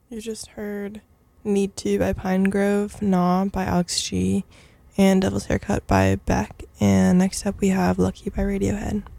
You just heard Need To by Pinegrove, Nah by Alex G, and Devil's Haircut by Beck. And next up we have Lucky by Radiohead.